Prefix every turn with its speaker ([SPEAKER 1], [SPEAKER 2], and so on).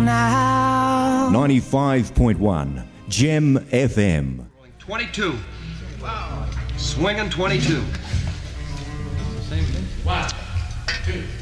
[SPEAKER 1] now.
[SPEAKER 2] 95.1 Gem FM.
[SPEAKER 3] 22. Wow. Swinging 22.
[SPEAKER 4] Same thing. 1, 2.